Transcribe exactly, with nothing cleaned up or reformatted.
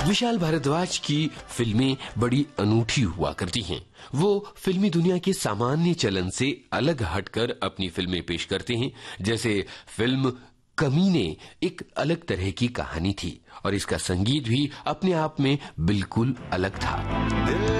विशाल भारद्वाज की फिल्में बड़ी अनूठी हुआ करती हैं। वो फिल्मी दुनिया के सामान्य चलन से अलग हटकर अपनी फिल्में पेश करते हैं। जैसे फिल्म कमीने एक अलग तरह की कहानी थी और इसका संगीत भी अपने आप में बिल्कुल अलग था।